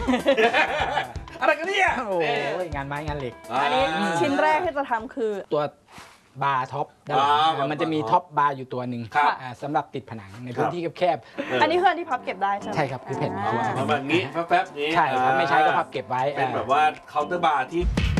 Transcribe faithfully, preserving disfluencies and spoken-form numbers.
อะไรกันเนี่ยโอ้ยงานไม้งานเหล็กอันนี้ชิ้นแรกที่จะทำคือตัวบาร์ท็อปด้านหลังมันจะมีท็อปบาร์อยู่ตัวหนึ่งสำหรับติดผนังในพื้นที่แคบๆอันนี้คืออันที่พับเก็บได้ใช่ไหมใช่ครับคือแผ่นแบบนี้แป๊บๆนี้ใช่ครับไม่ใช้ก็พับเก็บไว้เป็นแบบว่าเคาน์เตอร์บาร์ที่